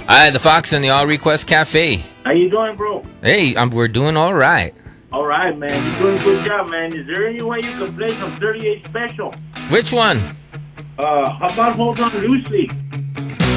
Hi, the Fox and the All Request Cafe. How you doing, bro? Hey, we're doing all right. All right, man. You're doing a good job, man. Is there any way you can play some 38 Special? Which one? How about Hold On Loosely?